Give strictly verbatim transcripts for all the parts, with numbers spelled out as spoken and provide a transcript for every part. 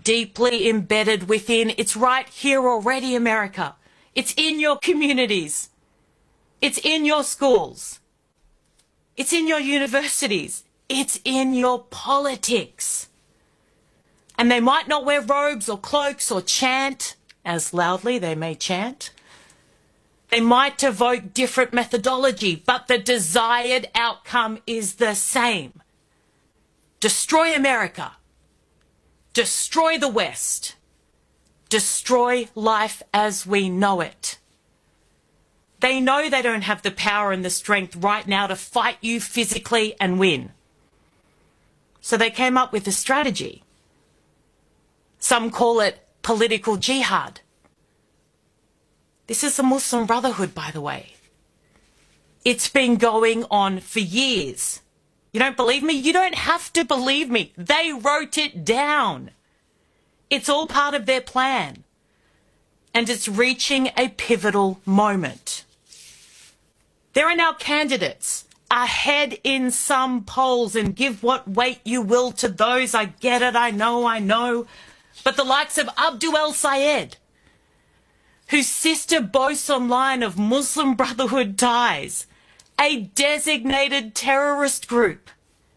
deeply embedded within. It's right here already, America. It's in your communities. It's in your schools. It's in your universities. It's in your politics. And they might not wear robes or cloaks or chant as loudly they may chant. They might evoke different methodology, but the desired outcome is the same. Destroy America. Destroy the West. Destroy life as we know it. They know they don't have the power and the strength right now to fight you physically and win. So they came up with a strategy. Some call it political jihad. This is the Muslim Brotherhood, by the way. It's been going on for years. You don't believe me? You don't have to believe me. They wrote it down. It's all part of their plan. And it's reaching a pivotal moment. There are now candidates ahead in some polls, and give what weight you will to those. I get it, I know, I know. But the likes of Abdul El-Sayed, whose sister boasts online of Muslim Brotherhood ties, a designated terrorist group.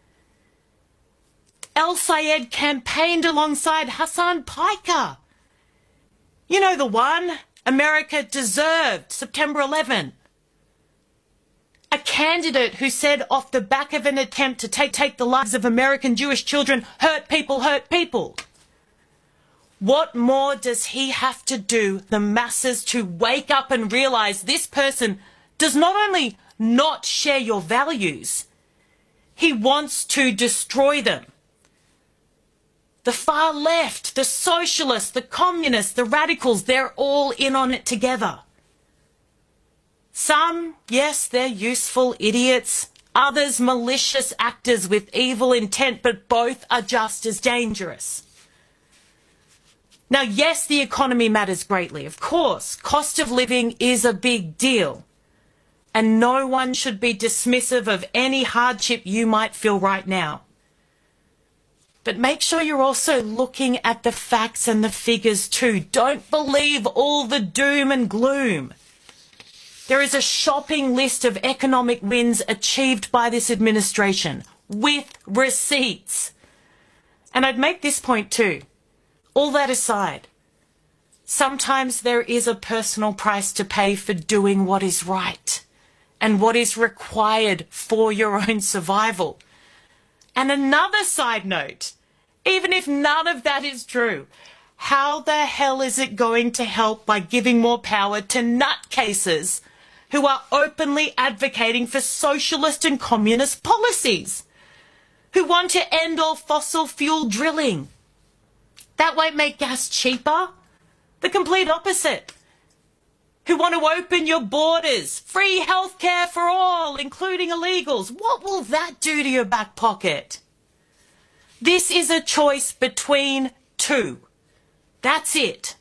El-Sayed campaigned alongside Hassan Piker. You know the one, America deserved, September eleventh. A candidate who said off the back of an attempt to take, take the lives of American Jewish children, hurt people, hurt people. What more does he have to do, the masses, to wake up and realize this person does not only not share your values, he wants to destroy them. The far left, the socialists, the communists, the radicals, they're all in on it together. Some, yes, they're useful idiots. Others, malicious actors with evil intent, but both are just as dangerous. Now, yes, the economy matters greatly. Of course, cost of living is a big deal. And no one should be dismissive of any hardship you might feel right now. But make sure you're also looking at the facts and the figures too. Don't believe all the doom and gloom. There is a shopping list of economic wins achieved by this administration with receipts. And I'd make this point too. All that aside, sometimes there is a personal price to pay for doing what is right and what is required for your own survival. And another side note, even if none of that is true, how the hell is it going to help by giving more power to nutcases who are openly advocating for socialist and communist policies, who want to end all fossil fuel drilling? That won't make gas cheaper. The complete opposite. Who want to open your borders, free healthcare for all, including illegals. What will that do to your back pocket? This is a choice between two. That's it.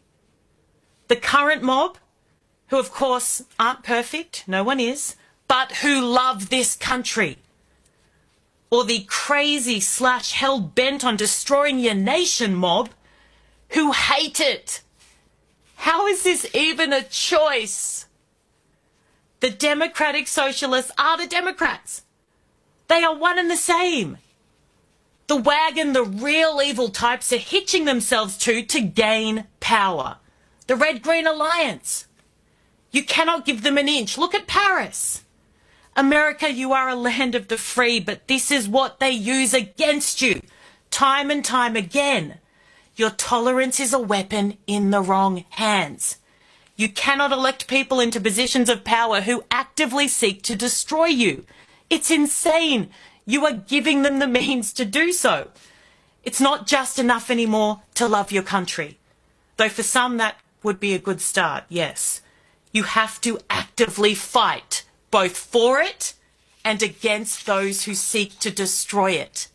The current mob, who of course aren't perfect, no one is, but who love this country. Or the crazy slash hell-bent on destroying your nation mob who hate it. How is this even a choice? The democratic socialists are the Democrats. They are one and the same. The wagon the real evil types are hitching themselves to to gain power. The Red-Green Alliance. You cannot give them an inch. Look at Paris. America, you are a land of the free, but this is what they use against you, time and time again. Your tolerance is a weapon in the wrong hands. You cannot elect people into positions of power who actively seek to destroy you. It's insane. You are giving them the means to do so. It's not just enough anymore to love your country, though for some that would be a good start, yes. You have to actively fight both for it and against those who seek to destroy it.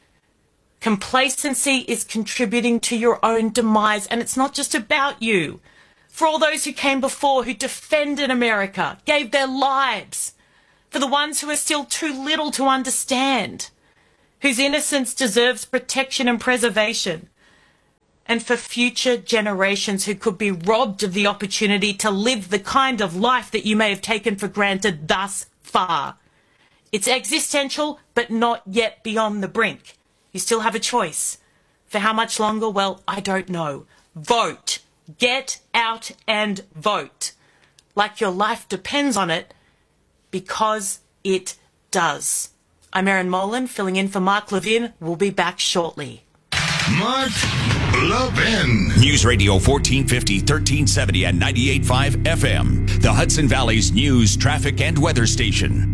Complacency is contributing to your own demise, and it's not just about you. For all those who came before, who defended America, gave their lives, for the ones who are still too little to understand, whose innocence deserves protection and preservation. and for future generations who could be robbed of the opportunity to live the kind of life that you may have taken for granted thus far. It's existential, but not yet beyond the brink. You still have a choice. For how much longer? Well, I don't know. Vote. Get out and vote. Like your life depends on it, because it does. I'm Erin Molan, filling in for Mark Levin. We'll be back shortly. Mark Levin. News Radio fourteen fifty, thirteen seventy, and ninety-eight point five F M. The Hudson Valley's news, traffic, and weather station.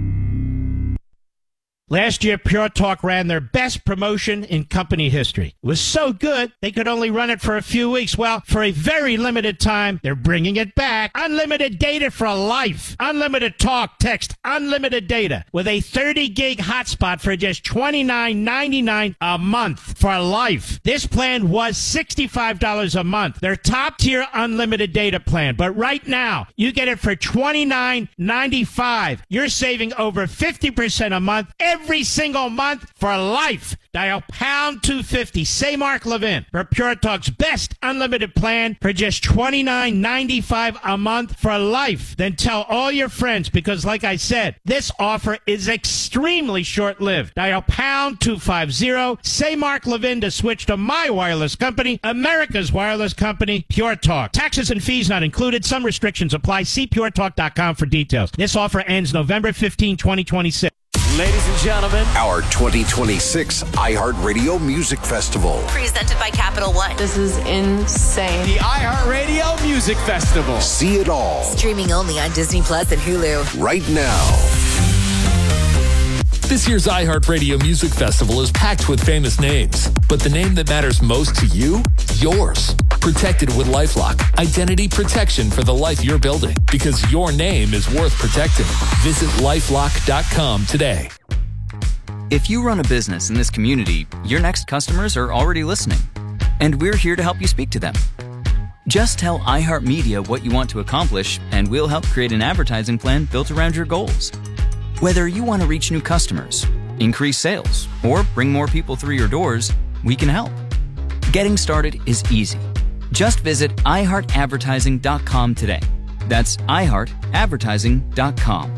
Last year, Pure Talk ran their best promotion in company history. It was so good, they could only run it for a few weeks. Well, for a very limited time, they're bringing it back. Unlimited data for life. Unlimited talk, text, unlimited data. With a thirty gig hotspot for just twenty-nine ninety-nine a month for life. This plan was sixty-five dollars a month. Their top-tier unlimited data plan. But right now, you get it for twenty-nine ninety-five. You're saving over fifty percent a month every single month for life. Dial pound two fifty. Say Mark Levin for Pure Talk's best unlimited plan for just twenty-nine ninety-five a month for life. Then tell all your friends, because like I said, this offer is extremely short-lived. Dial pound two fifty. Say Mark Levin to switch to my wireless company, America's wireless company, Pure Talk. Taxes and fees not included. Some restrictions apply. See pure talk dot com for details. This offer ends November fifteenth, twenty twenty-six. Ladies and gentlemen, our twenty twenty-six iHeartRadio Music Festival. Presented by Capital One. This is insane. The iHeartRadio Music Festival. See it all. Streaming only on Disney Plus and Hulu. Right now. This year's iHeartRadio Music Festival is packed with famous names, but the name that matters most to you? Yours. Protected with LifeLock. Identity protection for the life you're building, because your name is worth protecting. Visit lifelock dot com today. If you run a business in this community, your next customers are already listening, and we're here to help you speak to them. Just tell iHeartMedia what you want to accomplish, and we'll help create an advertising plan built around your goals. Whether you want to reach new customers, increase sales, or bring more people through your doors, we can help. Getting started is easy. Just visit i heart advertising dot com today. That's i heart advertising dot com.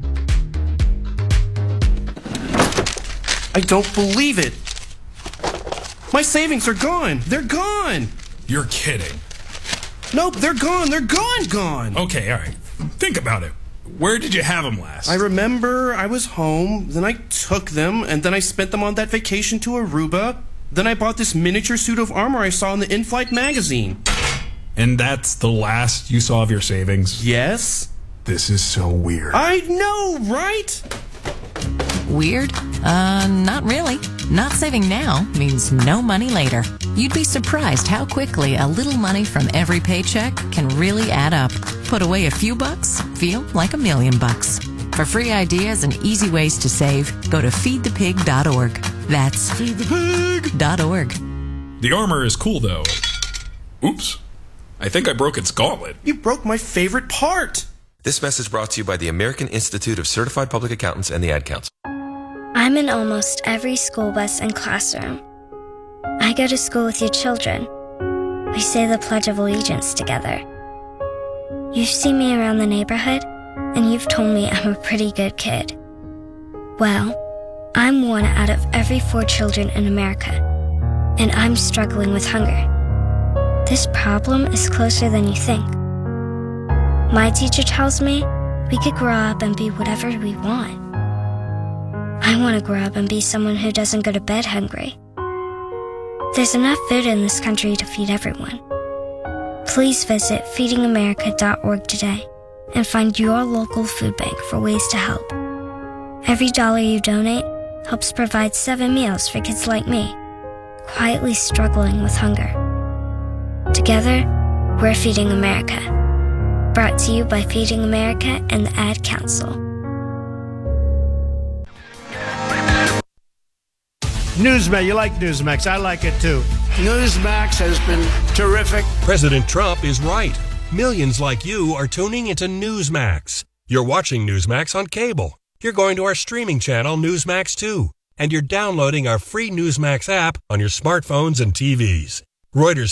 I don't believe it. My savings are gone. They're gone. You're kidding. Nope, they're gone. They're gone, gone. Okay, all right. Think about it. Where did you have them last? I remember I was home, then I took them, and then I spent them on that vacation to Aruba. Then I bought this miniature suit of armor I saw in the In-Flight magazine. And that's the last you saw of your savings? Yes. This is so weird. I know, right? Weird? Uh, not really. Not saving now means no money later. You'd be surprised how quickly a little money from every paycheck can really add up. Put away a few bucks, feel like a million bucks. For free ideas and easy ways to save, go to feed the pig dot org. That's feed the pig dot org. The armor is cool, though. Oops. I think I broke its gauntlet. You broke my favorite part. This message brought to you by the American Institute of Certified Public Accountants and the Ad Council. I'm in almost every school bus and classroom. I go to school with your children. We say the Pledge of Allegiance together. You've seen me around the neighborhood, and you've told me I'm a pretty good kid. Well, I'm one out of every four children in America, and I'm struggling with hunger. This problem is closer than you think. My teacher tells me we could grow up and be whatever we want. I want to grow up and be someone who doesn't go to bed hungry. There's enough food in this country to feed everyone. Please visit feeding america dot org today and find your local food bank for ways to help. Every dollar you donate helps provide seven meals for kids like me, quietly struggling with hunger. Together, we're Feeding America. Brought to you by Feeding America and the Ad Council. Newsmax, you like Newsmax. I like it too. Newsmax has been terrific. President Trump is right. Millions like you are tuning into Newsmax. You're watching Newsmax on cable. You're going to our streaming channel, Newsmax two. And you're downloading our free Newsmax app on your smartphones and T Vs. Reuters